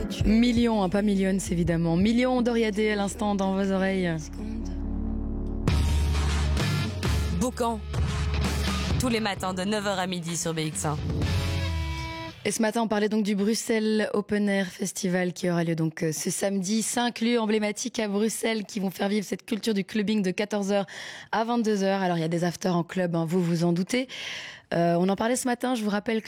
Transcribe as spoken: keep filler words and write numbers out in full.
Millions, hein, pas millions évidemment. Millions d'Oriadé à l'instant dans vos oreilles. Boucan, tous les matins de neuf heures à midi sur B X un. Et ce matin, on parlait donc du Bruxelles Open Air Festival qui aura lieu donc ce samedi. Cinq lieux emblématiques à Bruxelles qui vont faire vivre cette culture du clubbing de quatorze heures à vingt-deux heures. Alors, il y a des afters en club, hein, vous vous en doutez. Euh, on en parlait ce matin, je vous rappelle que